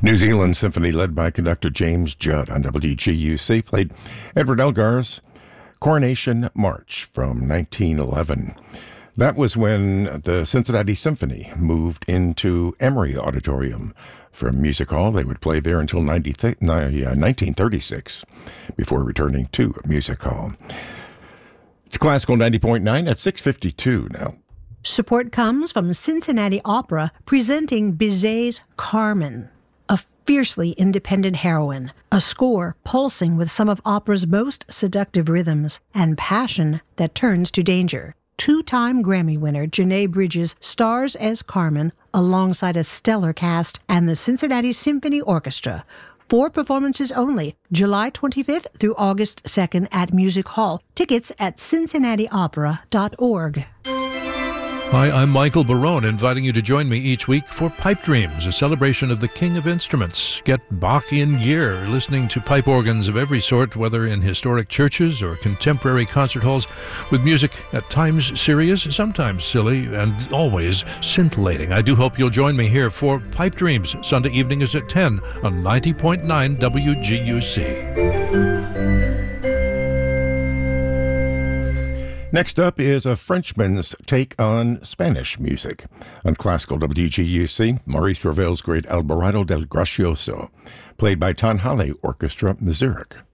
New Zealand Symphony led by conductor James Judd on WGUC played Edward Elgar's Coronation March from 1911. That was when the Cincinnati Symphony moved into Emory Auditorium from Music Hall. They would play there until 1936 before returning to Music Hall. It's Classical 90.9 at 6:52 now. Support comes from Cincinnati Opera presenting Bizet's Carmen, a fiercely independent heroine, a score pulsing with some of opera's most seductive rhythms and passion that turns to danger. Two-time Grammy winner Janae Bridges stars as Carmen alongside a stellar cast and the Cincinnati Symphony Orchestra. 4 performances only, July 25th through August 2nd at Music Hall. Tickets at cincinnatiopera.org. Hi, I'm Michael Barone, inviting you to join me each week for Pipe Dreams, a celebration of the King of Instruments. Get Bach in gear, listening to pipe organs of every sort, whether in historic churches or contemporary concert halls, with music at times serious, sometimes silly, and always scintillating. I do hope you'll join me here for Pipe Dreams. Sunday evening is at 10 on 90.9 WGUC. Next up is a Frenchman's take on Spanish music. On Classical WGUC, Maurice Ravel's great Alborado del Gracioso, played by Tanhale Orchestra, Zurich.